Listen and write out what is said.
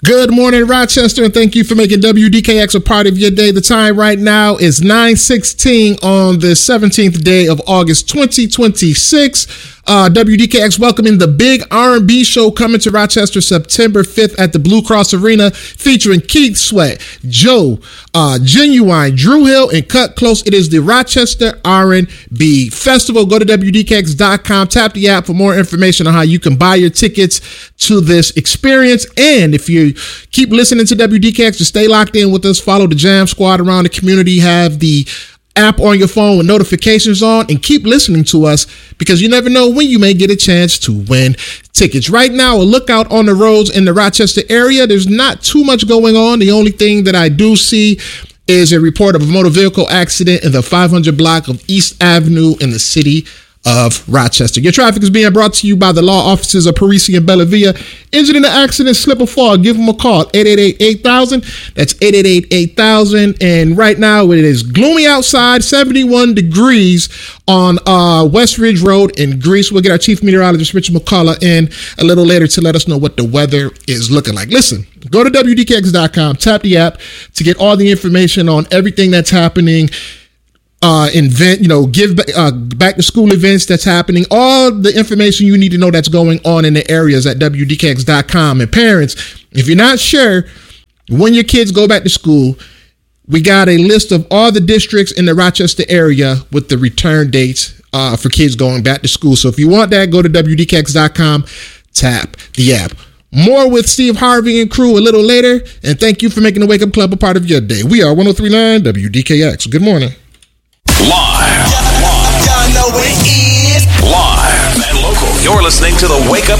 Good morning, Rochester, and thank you for making WDKX a part of your day. The time right now is 9:16 on the 17th day of August 2026. WDKX welcoming the big R&B show coming to Rochester September 5th at the Blue Cross Arena, featuring Keith Sweat, Joe, Genuine, Drew Hill, and Cut Close. It is the Rochester R&B Festival. Go to WDKX.com, tap the app for more information on how you can buy your tickets to this experience. And if you keep listening to WDKX, just stay locked in with us. Follow the Jam Squad around the community. Have the app on your phone with notifications on, and keep listening to us because you never know when you may get a chance to win tickets. Right now, a lookout on the roads in the Rochester area. There's not too much going on. The only thing that I do see is a report of a motor vehicle accident in the 500 block of East Avenue in the city of Rochester. Your traffic is being brought to you by the law offices of Parisi and Bellavia. Injured in the accident, slip or fall, give them a call, 888-8000. That's 888-8000. And right now it is gloomy outside, 71 degrees on West Ridge Road in Greece. We'll get our chief meteorologist, Richard McCullough, in a little later to let us know what the weather is looking like. Listen, go to WDKX.com, tap the app to get all the information on everything that's happening. Give back to school events that's happening, all the information you need to know that's going on in the areas at WDKX.com. And parents, if you're not sure when your kids go back to school, we got a list of all the districts in the Rochester area with the return dates for kids going back to school. So if you want that, go to WDKX.com, tap the app. More with Steve Harvey and crew a little later. And thank you for making the Wake Up Club a part of your day. We are 103.9 WDKX. Good morning. Live and local. You're listening to the Wake Up